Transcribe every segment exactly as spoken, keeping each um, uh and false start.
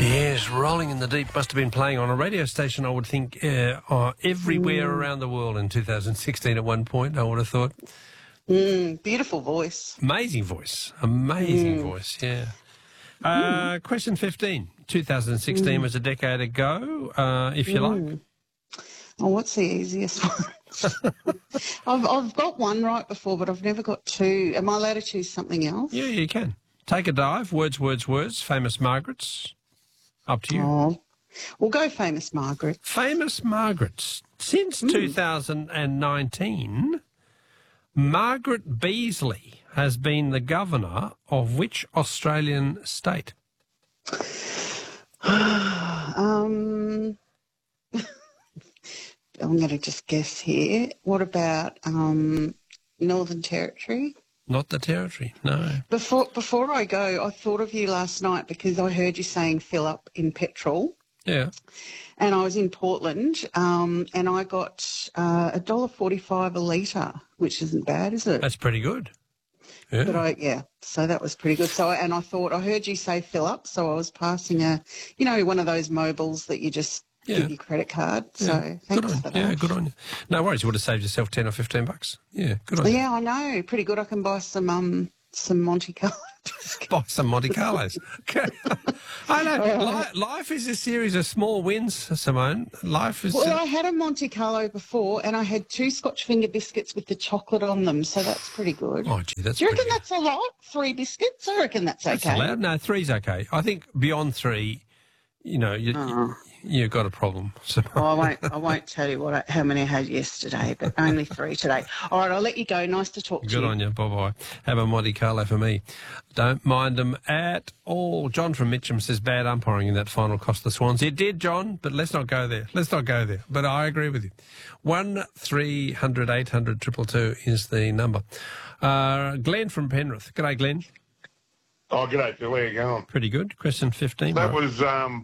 Yes, Rolling in the Deep must have been playing on a radio station, I would think, uh, uh, everywhere mm. around the world in two thousand sixteen at one point, I would have thought. Mm, beautiful voice. Amazing voice. Amazing mm. voice, yeah. Uh, mm. Question fifteen. two thousand sixteen mm. was a decade ago, uh, if you mm. like. Oh, what's the easiest one? I've, I've got one right before, but I've never got two. Am I allowed to choose something else? Yeah, you can. Take a dive. Words, words, words. Famous Margaret's. Up to you. Oh, we'll go Famous Margaret. Famous Margaret's. Since mm. two thousand nineteen, Margaret Beazley has been the governor of which Australian state? um, I'm going to just guess here. What about um, Northern Territory? Not the Territory, no. Before before I go, I thought of you last night because I heard you saying fill up in petrol. Yeah. And I was in Portland um, and I got uh, one dollar forty-five a litre, which isn't bad, is it? That's pretty good. Yeah. But I, yeah, so that was pretty good. So, I, and I thought, I heard you say fill up, so I was passing a, you know, one of those mobiles that you just yeah. give your credit card. So yeah. thanks good on, for that. Yeah, good on you. No worries, you would have saved yourself ten or fifteen bucks. Yeah, good on yeah, you. Yeah, I know. Pretty good. I can buy some um some Monte Carlo. Buy some Monte Carlos. Okay. I know. Li- life is a series of small wins, Simone. Life is... Well, a... I had a Monte Carlo before and I had two Scotch finger biscuits with the chocolate on them, so that's pretty good. Oh, gee, that's Do you reckon good. that's a lot? Three biscuits? I reckon that's okay. That's allowed. No, three's okay. I think beyond three, you know, you, oh. you, you've got a problem. Oh, I won't. I won't tell you what I, how many I had yesterday, but only three today. All right, I'll let you go. Nice to talk Good to you. Good on you. Bye bye. Have a Monte Carlo for me. Don't mind them at all. John from Mitcham says bad umpiring in that final cost the Swans. It did, John, but let's not go there. Let's not go there. But I agree with you. One three hundred eight hundred triple two is the number. Uh, Glenn from Penrith. G'day, Glenn. Oh, g'day, Phil. How you going? Pretty good. Question fifteen. That right? was um,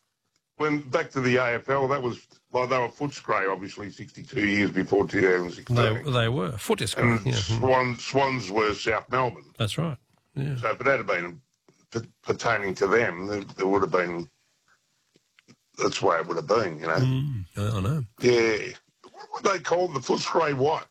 when back to the A F L. That was well, they were Footscray, obviously, sixty-two years before two thousand sixteen. They, they were Footscray. And yeah. Swan, Swans were South Melbourne. That's right. Yeah. So if it had been p- pertaining to them, there, there would have been. That's the way it would have been, you know. Mm, I know. Yeah. What were they called? The Footscray what?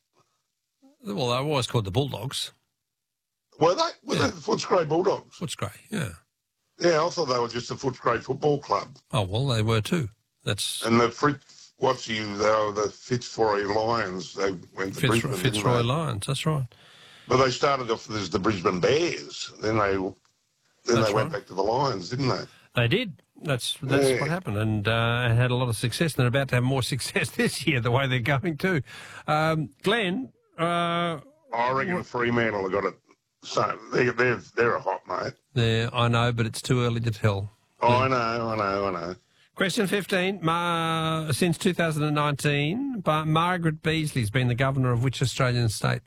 Well, they were always called the Bulldogs. Were they? Were yeah. they the Footscray Bulldogs? Footscray, yeah. Yeah, I thought they were just the Footscray Football Club. Oh, well, they were too. That's And the Fritz, what's you, they were the Fitzroy Lions. They went to Fitz, Brisbane. Fitzroy Lions, that's right. But they started off as the Brisbane Bears. Then they then that's they went right. back to the Lions, didn't they? They did. That's that's yeah. what happened, and uh, had a lot of success. And they're about to have more success this year, the way they're going too. Um, Glenn, uh, I reckon what, Fremantle have got it. So they're they're they're a hot mate. Yeah, I know, but it's too early to tell. Oh, yeah. I know, I know, I know. Question fifteen. Ma- since two thousand nineteen, but Margaret Beazley's been the governor of which Australian state?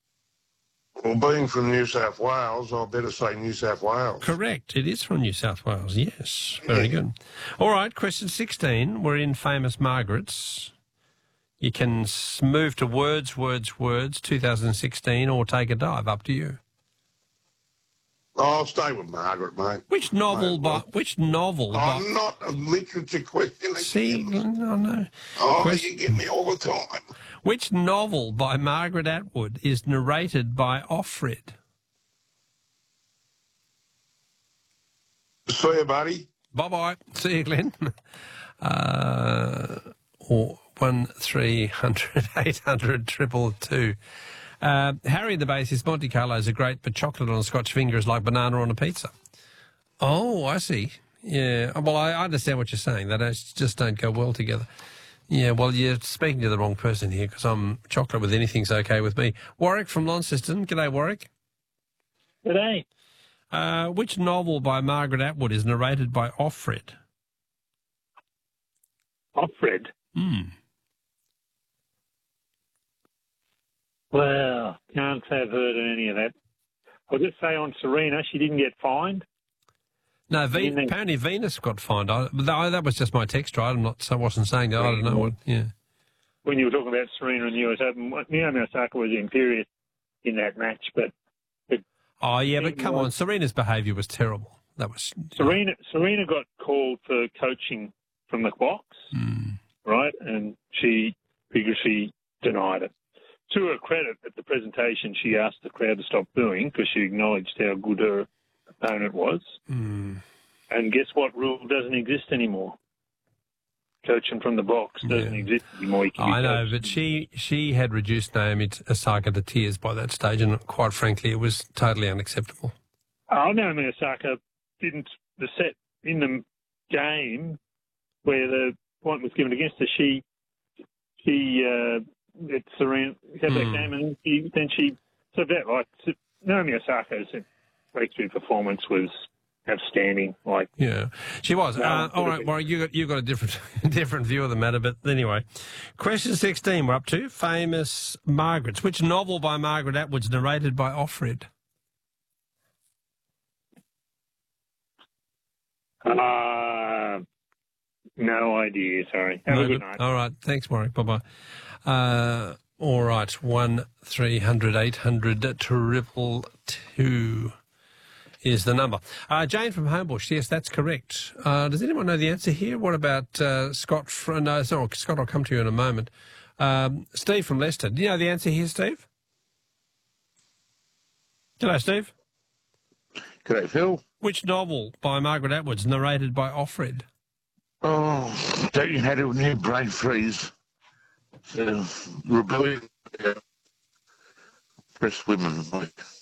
Well, being from New South Wales, I better say New South Wales. Correct. It is from New South Wales, yes. Very yeah. good. All right, question sixteen. We're in Famous Margaret's. You can move to Words, Words, Words, two thousand sixteen, or take a dive. Up to you. I'll stay with Margaret, mate. Which novel? Mate, by, well, which novel? I'm by, not a literature question. See, no, no. Oh, Question, you get me all the time. Which novel by Margaret Atwood is narrated by Offred? See you, buddy. Bye-bye. See you, Glenn. Uh, or one three hundred eight hundred triple two. Uh, Harry the bassist, Monte Carlos are great, but chocolate on a Scotch finger is like banana on a pizza. Oh, I see. Yeah. Well, I understand what you're saying. They don't, just don't go well together. Yeah, well, you're speaking to the wrong person here because I'm chocolate with anything's okay with me. Warwick from Launceston. G'day, Warwick. G'day. Uh, which novel by Margaret Atwood is narrated by Offred? Offred? Hmm. Well, can't say I've heard of any of that. I'll just say on Serena, she didn't get fined. No, Ve- then, apparently Venus got fined. I, that, that was just my text, right? I'm not. I wasn't saying that. I don't know what. Yeah. When you were talking about Serena and the U S Open, Naomi Osaka was imperious in that match, but. but oh yeah, but come on, Serena's behaviour was terrible. That was Serena. Serena got called for coaching from the box, mm. right? And she vigorously denied it. To her credit, at the presentation, she asked the crowd to stop booing because she acknowledged how good her opponent was. Mm. And guess what rule doesn't exist anymore? Coaching from the box doesn't Yeah. exist anymore. You can Oh, be I know, coached. but she she had reduced Naomi Osaka to tears by that stage, and quite frankly, it was totally unacceptable. Oh, Naomi Osaka didn't, the set in the game where the point was given against her, she, she, uh, it's Serena, had that Mm. game, and she, then she, so that, like, Naomi Osaka's breakthrough performance was outstanding. Like, Yeah, she was. No, Uh, all right, been- Warren, you got you got a different different view of the matter, but anyway, question sixteen. We're up to famous Margarets. Which novel by Margaret Atwood's narrated by Offred? uh, no idea, sorry. Have No a good good. night. All right, thanks, Warwick. Bye bye. Uh, all right, one three hundred eight hundred triple two is the number. Uh, Jane from Homebush. Yes, that's correct. Uh, does anyone know the answer here? What about uh, Scott? Fr- no, sorry, Scott. I'll come to you in a moment. Um, Steve from Leicester. Do you know the answer here, Steve? Hello, Steve. G'day, Phil. Which novel by Margaret Atwood's narrated by Offred? Oh, don't you had a new brain freeze? Uh, rebellion. Yeah. Press women, like.